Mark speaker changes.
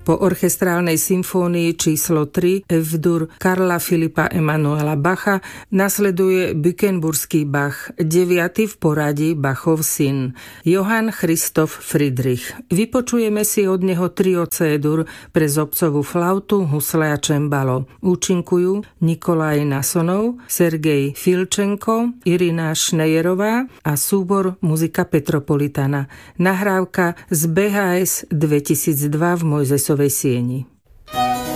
Speaker 1: Po orchestrálnej symfónii číslo 3 F-dur Karla Filipa Emanuela Bacha nasleduje Bückenburský Bach, 9. v poradí Bachov syn, Johann Christoph Friedrich. Vypočujeme si od neho trio C-dur pre zobcovú flautu, husle a čembalo. Účinkujú Nikolaj Nasonov, Sergej Filčenko, Irina Šnejerová a súbor Muzika Petropolitana. Nahrávka z BHS 2002 v Mojzesovej sieni.